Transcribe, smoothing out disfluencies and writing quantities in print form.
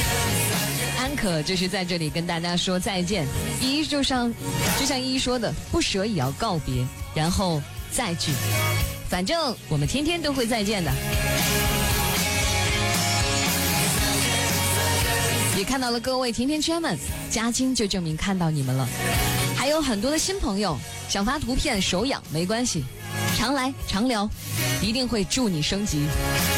安可就是在这里跟大家说再见。就像依依说的，不舍也要告别，然后再聚。反正我们天天都会再见的。也看到了各位甜甜圈们，嘉青就证明看到你们了。还有很多的新朋友想发图片手痒没关系，常来常聊，一定会助你升级。